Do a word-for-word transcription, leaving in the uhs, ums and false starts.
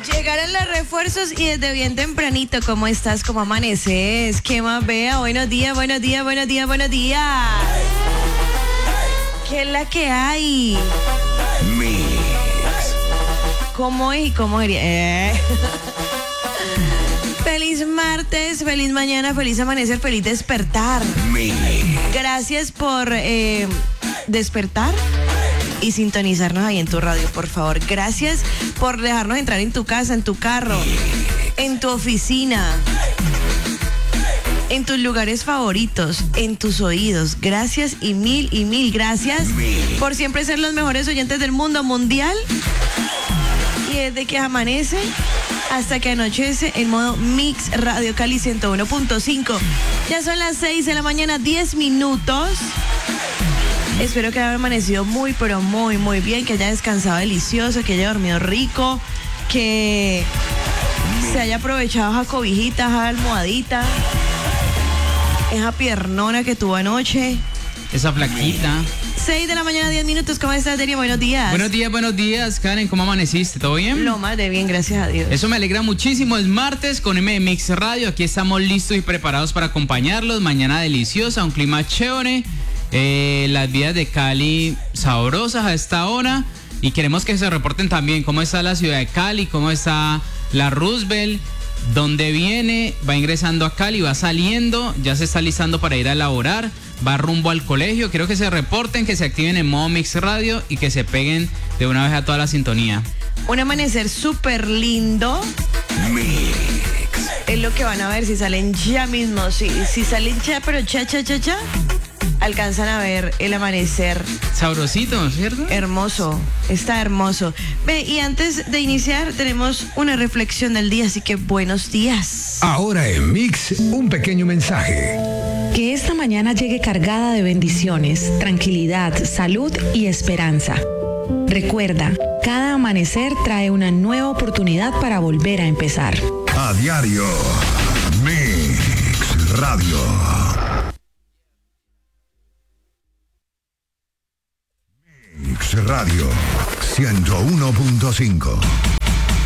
Llegaron los refuerzos y desde bien tempranito, ¿cómo estás? ¿Cómo amaneces? ¿Qué más vea? Buenos días, buenos días, buenos días, buenos días. ¿Qué es la que hay? Mix. ¿Cómo es y cómo sería? Eh. Feliz martes, feliz mañana, feliz amanecer, feliz despertar. Mix. Gracias por eh, despertar y sintonizarnos ahí en tu radio, por favor. Gracias por dejarnos entrar en tu casa, en tu carro, en tu oficina, en tus lugares favoritos, en tus oídos. Gracias y mil y mil gracias por siempre ser los mejores oyentes del mundo mundial. Y desde que amanece hasta que anochece en modo Mix Radio Cali ciento uno punto cinco. Ya son las seis de la mañana, diez minutos. Espero que haya amanecido muy, pero muy, muy bien, que haya descansado delicioso, que haya dormido rico, que se haya aprovechado esa cobijita, esa almohadita, esa piernona que tuvo anoche. Esa flaquita. seis de la mañana, diez minutos. ¿Cómo estás, Delia? Buenos días. Buenos días, buenos días, Karen. ¿Cómo amaneciste? ¿Todo bien? Lo más de bien, gracias a Dios. Eso me alegra muchísimo. Es martes con M Mix Radio. Aquí estamos listos y preparados para acompañarlos. Mañana deliciosa, un clima chévere. Eh, las vías de Cali sabrosas a esta hora. Y queremos que se reporten también cómo está la ciudad de Cali, cómo está la Roosevelt, dónde viene, va ingresando a Cali, va saliendo, ya se está listando para ir a laborar, va rumbo al colegio. Quiero que se reporten, que se activen en modo Mix Radio y que se peguen de una vez a toda la sintonía. Un amanecer súper lindo. Mix. Es lo que van a ver si salen ya mismo. Si, si salen ya, pero cha, cha, cha, cha, alcanzan a ver el amanecer. Sabrosito, ¿cierto? Hermoso, está hermoso. Ve, y antes de iniciar tenemos una reflexión del día, así que buenos días. Ahora en Mix, un pequeño mensaje. Que esta mañana llegue cargada de bendiciones, tranquilidad, salud y esperanza. Recuerda, cada amanecer trae una nueva oportunidad para volver a empezar. A diario, Mix Radio. Mix Radio ciento uno punto cinco.